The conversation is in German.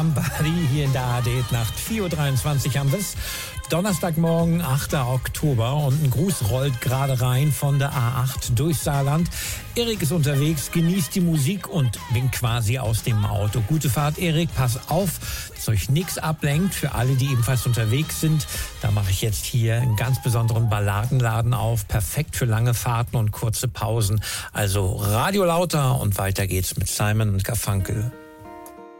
Somebody hier in der ARD-Nacht. 4.23 Uhr haben wir es. Donnerstagmorgen, 8. Oktober, und ein Gruß rollt gerade rein von der A8 durch Saarland. Erik ist unterwegs, genießt die Musik und winkt quasi aus dem Auto. Gute Fahrt, Erik, pass auf, dass euch nichts ablenkt. Für alle, die ebenfalls unterwegs sind, da mache ich jetzt hier einen ganz besonderen Balladenladen auf. Perfekt für lange Fahrten und kurze Pausen. Also Radio lauter und weiter geht's mit Simon und Garfunkel.